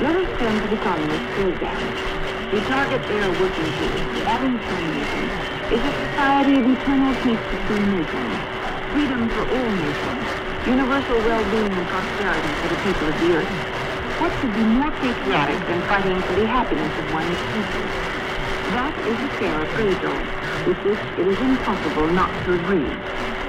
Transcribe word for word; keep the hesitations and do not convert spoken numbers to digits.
Let us turn to the communist program. The target they are working towards, the Abingtonism, is a society of eternal peace between nations, freedom for all nations, universal well-being and prosperity for the people of the earth. What could be more patriotic than fighting for the happiness of one's people? That is a fair appraisal, with which it is impossible not to agree.